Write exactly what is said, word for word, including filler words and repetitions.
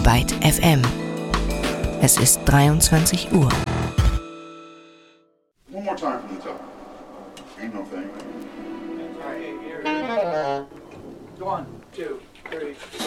Byte F M. Es ist dreiundzwanzig Uhr. One more time from the top. Ain't no thing. One, two, three.